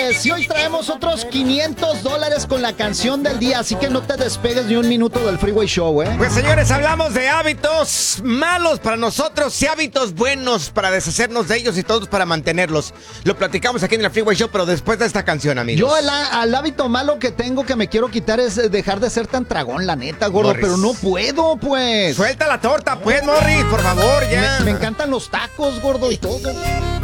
Y hoy traemos otros $500 con la canción del día, así que no te despegues ni un minuto del Freeway Show, ¿eh? Pues señores, hablamos de hábitos malos para nosotros y hábitos buenos para deshacernos de ellos y todos para mantenerlos. Lo platicamos aquí en el Freeway Show, pero después de esta canción, amigos. Yo al hábito malo que tengo que me quiero quitar es dejar de ser tan tragón, la neta, gordo, Morris. pero no puedo, pues. Suelta la torta, pues, Morris, por favor, ya. Me encantan los tacos, gordo, y todo.